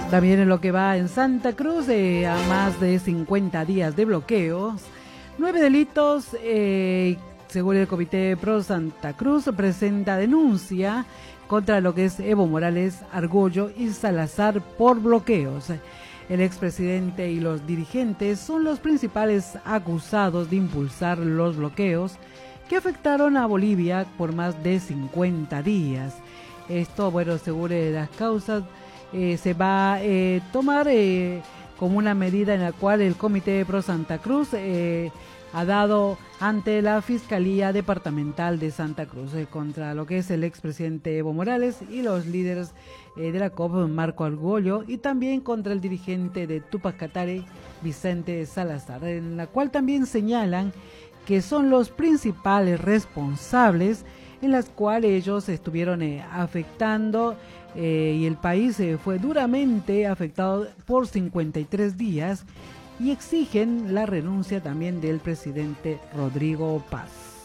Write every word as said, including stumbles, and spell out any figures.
También en lo que va en Santa Cruz, eh, a más de cincuenta días de bloqueos, nueve delitos, eh, según el Comité Pro Santa Cruz, presenta denuncia contra lo que es Evo Morales, Argollo y Salazar por bloqueos. El expresidente y los dirigentes son los principales acusados de impulsar los bloqueos que afectaron a Bolivia por más de cincuenta días. Esto, bueno, según las causas, Eh, se va a eh, tomar eh, como una medida en la cual el Comité Pro Santa Cruz eh, ha dado ante la Fiscalía Departamental de Santa Cruz eh, contra lo que es el expresidente Evo Morales y los líderes eh, de la C O P, Marco Argollo, y también contra el dirigente de Tupac Katare, Vicente Salazar, en la cual también señalan que son los principales responsables en las cuales ellos estuvieron eh, afectando eh, y el país eh, fue duramente afectado por cincuenta y tres días y exigen la renuncia también del presidente Rodrigo Paz.